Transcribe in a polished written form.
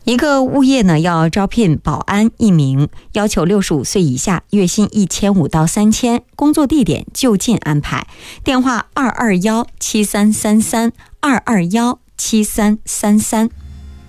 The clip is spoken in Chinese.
一个物业呢要招聘保安1名，要求65岁以下，月薪1500到3000，工作地点就近安排。电话2217333，2217333。